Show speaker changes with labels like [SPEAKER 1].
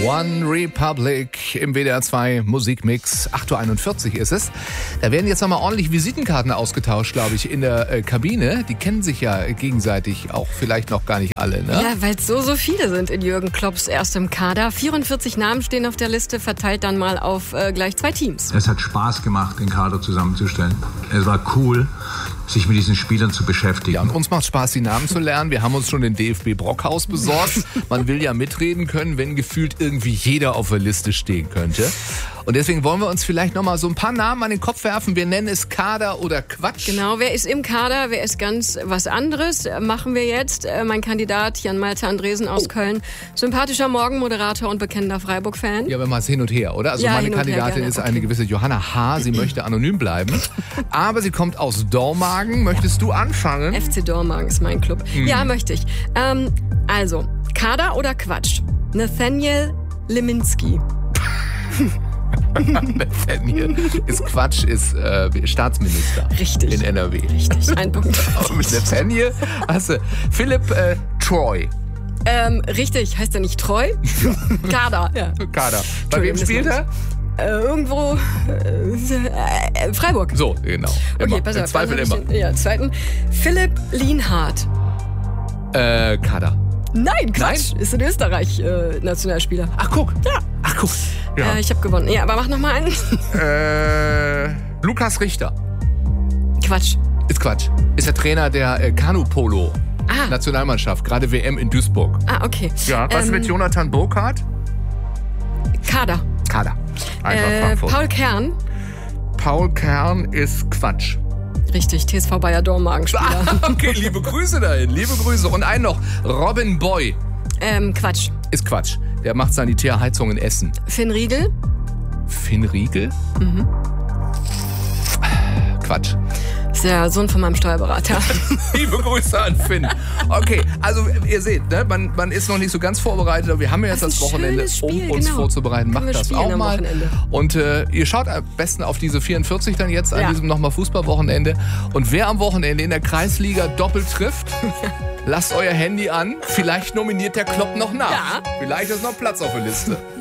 [SPEAKER 1] One Republic im WDR 2 Musikmix. 8.41 Uhr ist es. Da werden jetzt nochmal ordentlich Visitenkarten ausgetauscht, glaube ich, in der Kabine. Die kennen sich ja gegenseitig auch vielleicht noch gar nicht alle, ne?
[SPEAKER 2] Ja, weil es so viele sind in Jürgen Klopps erstem Kader. 44 Namen stehen auf der Liste, verteilt dann mal auf gleich 2 Teams.
[SPEAKER 3] Es hat Spaß gemacht, den Kader zusammenzustellen. Es war cool, sich mit diesen Spielern zu beschäftigen.
[SPEAKER 1] Ja, und uns macht Spaß, die Namen zu lernen. Wir haben uns schon den DFB Brockhaus besorgt. Man will ja mitreden können, wenn gefühlt irgendwie jeder auf der Liste stehen könnte. Und deswegen wollen wir uns vielleicht nochmal so ein paar Namen an den Kopf werfen. Wir nennen es Kader oder Quatsch.
[SPEAKER 2] Genau, wer ist im Kader, wer ist ganz was anderes, machen wir jetzt. Mein Kandidat Jan-Malte Andresen aus Köln, sympathischer Morgenmoderator und bekennender Freiburg-Fan.
[SPEAKER 1] Ja, aber mal hin und her, oder? Also
[SPEAKER 2] ja,
[SPEAKER 1] meine Kandidatin
[SPEAKER 2] gerne.
[SPEAKER 1] ist eine gewisse Johanna H. Sie möchte anonym bleiben, aber sie kommt aus Dormagen. Möchtest du anfangen?
[SPEAKER 2] FC Dormagen ist mein Club. Ja, möchte ich. Also, Kader oder Quatsch? Nathaniel Leminski.
[SPEAKER 1] Nathaniel ist Quatsch, ist Staatsminister.
[SPEAKER 2] Richtig.
[SPEAKER 1] In NRW.
[SPEAKER 2] Richtig, ein Punkt.
[SPEAKER 1] Aber mit Nathaniel hast du Philipp Troy.
[SPEAKER 2] Richtig, heißt er nicht Treu? Kader. Ja.
[SPEAKER 1] Kader. Bei wem spielt er?
[SPEAKER 2] Irgendwo Freiburg.
[SPEAKER 1] So, genau.
[SPEAKER 2] Okay, pass auf.
[SPEAKER 1] Im Zweifel immer.
[SPEAKER 2] Zweiten. Philipp Lienhardt.
[SPEAKER 1] Kader.
[SPEAKER 2] Nein, Quatsch. Ist in Österreich Nationalspieler.
[SPEAKER 1] Ach, guck.
[SPEAKER 2] Ja.
[SPEAKER 1] Ach, guck. Ja.
[SPEAKER 2] Ich habe gewonnen. Ja, aber mach noch mal einen.
[SPEAKER 1] Lukas Richter.
[SPEAKER 2] Quatsch.
[SPEAKER 1] Ist Quatsch. Ist der Trainer der Kanu-Polo. Nationalmannschaft, gerade WM in Duisburg.
[SPEAKER 2] Okay.
[SPEAKER 1] Ja, was mit Jonathan Burkhardt?
[SPEAKER 2] Kader.
[SPEAKER 1] Einfach Frankfurt.
[SPEAKER 2] Paul Kern.
[SPEAKER 1] Paul Kern ist Quatsch.
[SPEAKER 2] Richtig, TSV Bayer Dormagen-Spieler.
[SPEAKER 1] Okay, liebe Grüße dahin, liebe Grüße. Und einen noch, Robin Boy.
[SPEAKER 2] Quatsch.
[SPEAKER 1] Ist Quatsch. Der macht Sanitärheizung in Essen.
[SPEAKER 2] Finn Riegel.
[SPEAKER 1] Finn Riegel? Mhm. Quatsch.
[SPEAKER 2] Ist der Sohn von meinem Steuerberater.
[SPEAKER 1] Liebe Grüße an Finn. Okay, also ihr seht, ne, man ist noch nicht so ganz vorbereitet, aber wir haben ja jetzt das Wochenende, um uns vorzubereiten. Macht das auch mal. Und ihr schaut am besten auf diese 44 dann jetzt an diesem nochmal Fußballwochenende. Und wer am Wochenende in der Kreisliga doppelt trifft, lasst euer Handy an. Vielleicht nominiert der Klopp noch nach.
[SPEAKER 2] Ja.
[SPEAKER 1] Vielleicht ist noch Platz auf der Liste.